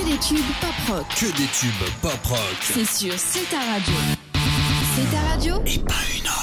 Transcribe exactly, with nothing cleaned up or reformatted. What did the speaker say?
des tubes pop rock. Que des tubes pop rock. C'est sur C'est ta radio. C'est ta radio. Et pas une autre.